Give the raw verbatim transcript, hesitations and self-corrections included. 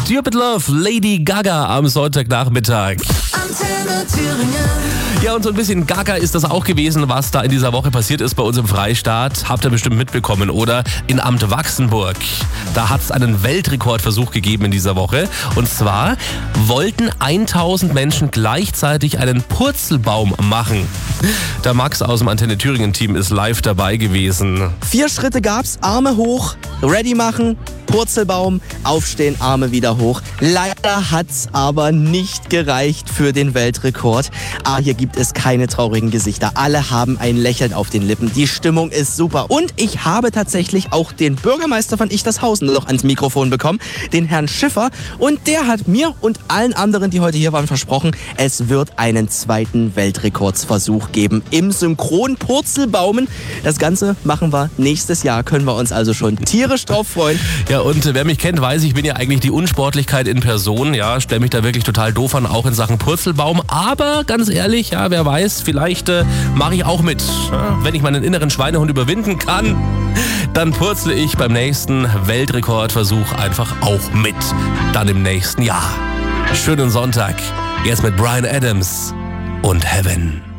Stupid Love, Lady Gaga am Sonntagnachmittag. Antenne Thüringen. Ja, und so ein bisschen Gaga ist das auch gewesen, was da in dieser Woche passiert ist bei uns im Freistaat. Habt ihr bestimmt mitbekommen, oder? In Amt Wachsenburg. Da hat es einen Weltrekordversuch gegeben in dieser Woche. Und zwar wollten tausend Menschen gleichzeitig einen Purzelbaum machen. Der Max aus dem Antenne Thüringen-Team ist live dabei gewesen. Vier Schritte gab's, Arme hoch, ready machen, Purzelbaum, aufstehen, Arme wieder hoch. Leider hat's aber nicht gereicht für den Weltrekord. Ah, hier gibt es keine traurigen Gesichter. Alle haben ein Lächeln auf den Lippen. Die Stimmung ist super. Und ich habe tatsächlich auch den Bürgermeister von Ichtershausen noch ans Mikrofon bekommen, den Herrn Schiffer. Und der hat mir und allen anderen, die heute hier waren, versprochen, es wird einen zweiten Weltrekordsversuch geben im Synchron-Purzelbaumen. Das Ganze machen wir nächstes Jahr. Können wir uns also schon tierisch drauf freuen. Ja, und wer mich kennt, weiß, ich bin ja eigentlich die Unsportlichkeit in Person. Ja, stelle mich da wirklich total doof an, auch in Sachen Purzelbaum. Aber ganz ehrlich, ja, wer weiß, vielleicht äh, mache ich auch mit. Ja, wenn ich meinen inneren Schweinehund überwinden kann, dann purzle ich beim nächsten Weltrekordversuch einfach auch mit. Dann im nächsten Jahr. Schönen Sonntag. Jetzt mit Bryan Adams und Heaven.